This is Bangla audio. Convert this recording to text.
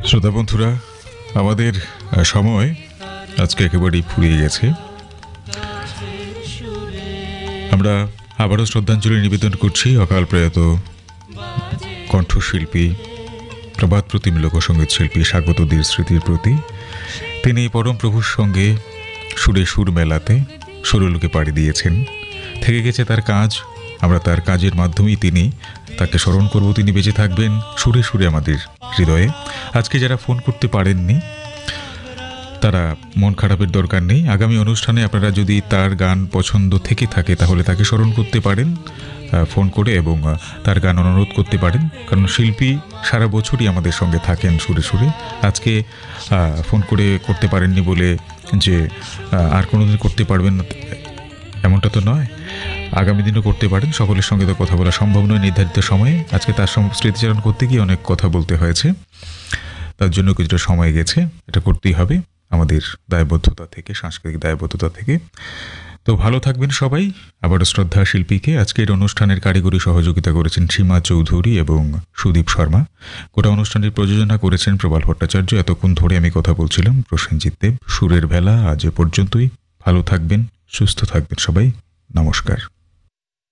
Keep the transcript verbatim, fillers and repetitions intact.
শ্রোতা বন্ধুরা, আমাদের সময় আজকে একেবারেই ফুরিয়ে গেছে। আমরা আবারও শ্রদ্ধাঞ্জলি নিবেদন করছি অকাল প্রয়াত কণ্ঠশিল্পী, প্রবাদ প্রতিম লোকসঙ্গীত শিল্পী স্বাগত দীর স্মৃতির প্রতি। তিনি পরম প্রভুর সঙ্গে সুরে সুর মেলাতে সুরলোকে পাড়ি দিয়েছেন। থেকে গেছে তার কাজ, আমরা তার কাজের মাধ্যমেই তিনি তাকে স্মরণ করব। তিনি বেঁচে থাকবেন সুরে সুরে আমাদের হৃদয়ে। আজকে যারা ফোন করতে পারেননি তারা মন খারাপের দরকার নেই। আগামী অনুষ্ঠানে আপনারা যদি তার গান পছন্দ থেকে থাকে তাহলে তাকে স্মরণ করতে পারেন ফোন করে এবং তার গান অনুরোধ করতে পারেন, কারণ শিল্পী সারা বছরই আমাদের সঙ্গে থাকেন সুরে সুরে। আজকে ফোন করে করতে পারেননি বলে যে আর কোনোদিন করতে পারবেন না এমনটা তো নয়, আগামী দিনও করতে পারেন। সকলের সঙ্গে তো কথা বলা সম্ভব নয় নির্ধারিত সময়ে। আজকে তার স্মৃতিচারণ করতে গিয়ে অনেক কথা বলতে হয়েছে, তার জন্য কিছুটা সময় গেছে। এটা করতেই হবে আমাদের দায়বদ্ধতা থেকে, সাংস্কৃতিক দায়বদ্ধতা থেকে। তো ভালো থাকবেন সবাই। আবারও শ্রদ্ধা শিল্পীকে। আজকের অনুষ্ঠানের কারিগরি সহযোগিতা করেছেন সীমা চৌধুরী এবং সুদীপ শর্মা। গোটা অনুষ্ঠানের প্রযোজনা করেছেন প্রবাল ভট্টাচার্য। এতক্ষণ ধরে আমি কথা বলছিলাম প্রসেনজিৎ দেব। সুরের ভেলা আজ এ পর্যন্তই। ভালো থাকবেন, সুস্থ থাকবেন সবাই। নমস্কার।